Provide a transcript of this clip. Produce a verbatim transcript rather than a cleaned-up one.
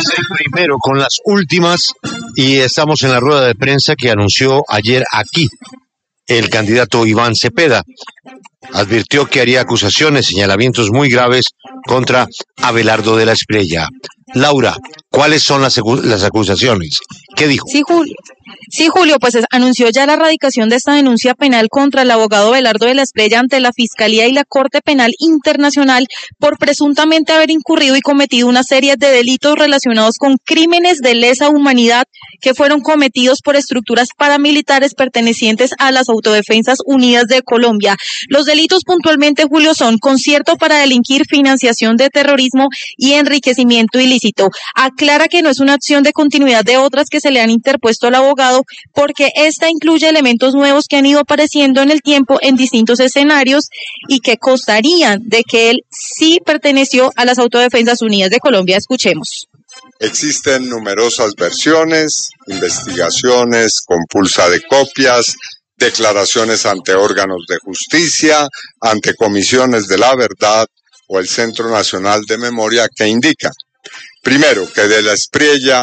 Primero con las últimas, y estamos en la rueda de prensa que anunció ayer aquí el candidato Iván Cepeda. Advirtió que haría acusaciones, señalamientos muy graves contra Abelardo de la Espriella. Laura, ¿cuáles son las, las acusaciones? ¿Qué dijo? Sí, Julio. Sí, Julio, pues es, anunció ya la erradicación de esta denuncia penal contra el abogado Abelardo de la Espriella ante la Fiscalía y la Corte Penal Internacional por presuntamente haber incurrido y cometido una serie de delitos relacionados con crímenes de lesa humanidad que fueron cometidos por estructuras paramilitares pertenecientes a las Autodefensas Unidas de Colombia. Los delitos puntualmente, Julio, son concierto para delinquir, financiación de terrorismo y enriquecimiento ilícito. Aclara que no es una acción de continuidad de otras que se le han interpuesto al abogado, porque esta incluye elementos nuevos que han ido apareciendo en el tiempo en distintos escenarios y que constarían de que él sí perteneció a las Autodefensas Unidas de Colombia. Escuchemos. Existen numerosas versiones, investigaciones, compulsa de copias, declaraciones ante órganos de justicia, ante comisiones de la verdad o el Centro Nacional de Memoria que indican, primero, que de la Espriella